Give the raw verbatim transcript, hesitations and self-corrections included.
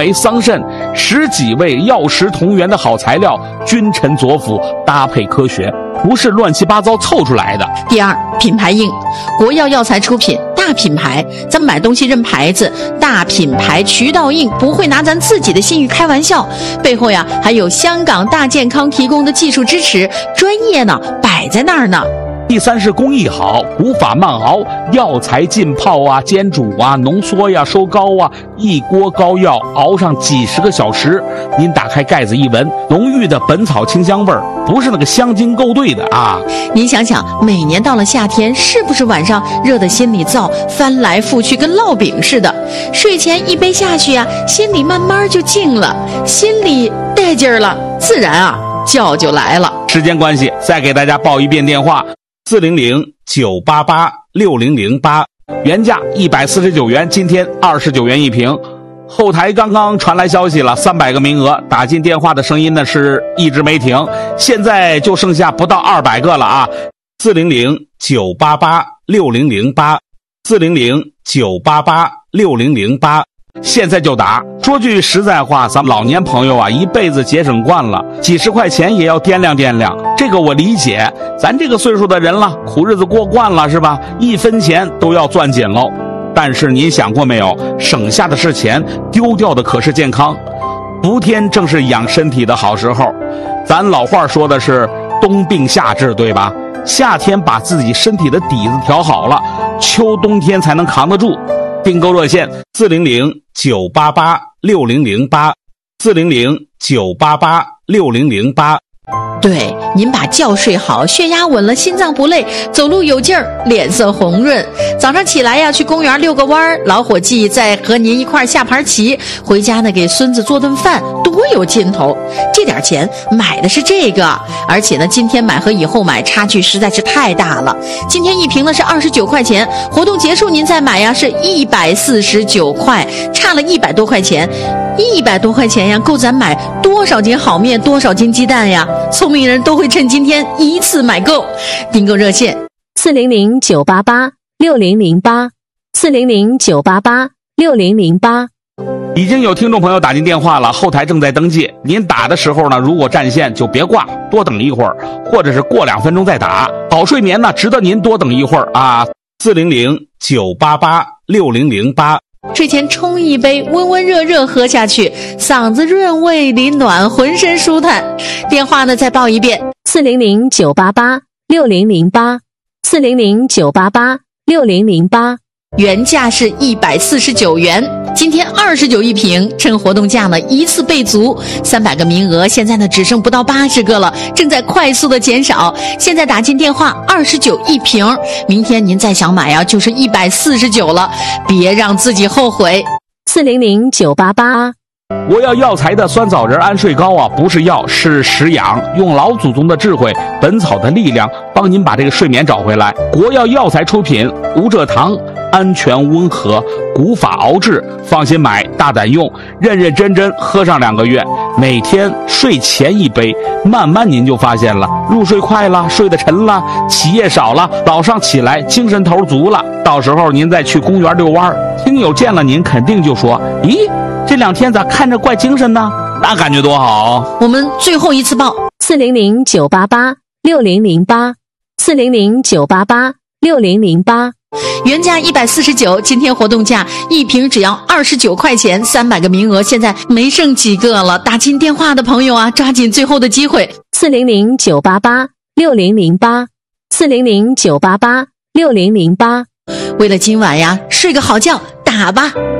梅、桑葚，十几味药食同源的好材料，君臣佐辅，搭配科学，不是乱七八糟凑出来的。 第二，品牌硬，国药药材出品，大品牌，咱们买东西认牌子，大品牌渠道硬，不会拿咱自己的信誉开玩笑，背后呀还有香港大健康提供的技术支持，专业呢摆在那儿呢。 第三是工艺好，古法慢熬，药材浸泡啊、煎煮啊、浓缩呀、收膏啊，一锅膏药熬上几十个小时。您打开盖子一闻，浓郁的本草清香味儿，不是那个香精勾兑的啊。 您想想，每年到了夏天，是不是晚上热得心里燥，翻来覆去跟烙饼似的？睡前一杯下去呀、啊，心里慢慢就静了，心里带劲儿了，自然啊觉就来了。 时间关系，再给大家报一遍电话。四零零九八八六零零八，原价一百四十九元，今天二十九元一瓶。后台刚刚传来消息了，三百个名额，打进电话的声音呢是一直没停，现在就剩下不到二百个了啊！四零零九八八六零零八，四零零九八八六零零八。现在就打。说句实在话，咱们老年朋友啊，一辈子节省惯了，几十块钱也要掂量掂量，这个我理解。咱这个岁数的人了，苦日子过惯了是吧？一分钱都要攥紧喽。但是您想过没有，省下的是钱，丢掉的可是健康。伏天正是养身体的好时候，咱老话说的是冬病夏治，对吧？夏天把自己身体的底子调好了，秋冬天才能扛得住。订购热线四零零九八八六零零八，四零零九八八六零零八。 对，您把觉睡好，血压稳了，心脏不累，走路有劲儿，脸色红润。早上起来呀，去公园遛个弯儿，老伙计再和您一块儿下盘棋，回家呢给孙子做顿饭，多有劲头。这点钱买的是这个，而且呢，今天买和以后买差距实在是太大了。今天一瓶呢是二十九块钱，活动结束您再买呀是一百四十九块，差了一百多块钱。一百多块钱呀，够咱买多少斤好面，多少斤鸡蛋呀？聪明人都会趁今天一次买够。订购热线四零零九八八六零零八，四零零九八八六零零八。 已经有听众朋友打进电话了，后台正在登记。您打的时候呢，如果占线就别挂，多等一会儿，或者是过两分钟再打。好睡眠呢，值得您多等一会儿啊。四零零九八八六零零八。 睡前冲一杯，温温热热喝下去，嗓子润胃里暖，浑身舒坦。电话呢再报一遍四零零九八八六零零八，四零零九八八六零零八。 原价是一百四十九元，今天二十九一瓶，趁活动价呢一次备足，三百个名额，现在呢只剩不到八十个了，正在快速的减少。现在打进电话二十九一瓶，明天您再想买呀、啊，就是一百四十九了，别让自己后悔。 四零零九八八。 我要药材的酸枣仁安睡膏啊，不是药，是食养，用老祖宗的智慧，本草的力量，帮您把这个睡眠找回来。国药药材出品，无蔗糖，安全温和，古法熬制，放心买，大胆用，认认真真喝上两个月，每天睡前一杯，慢慢您就发现了，入睡快了，睡得沉了，起夜少了，早上起来精神头足了。到时候您再去公园遛弯，听友见了您肯定就说，咦，这两天咋看着怪精神呢？那感觉多好。 我们最后一次报四零零九八八六零零八，四零零九八八六零零八。 原价一百四十九，今天活动价一瓶只要二十九块钱，三百个名额，现在没剩几个了。打进电话的朋友啊，抓紧最后的机会。 四零零九八八六零零八，四零零九八八六零零八。 为了今晚呀，睡个好觉，打吧。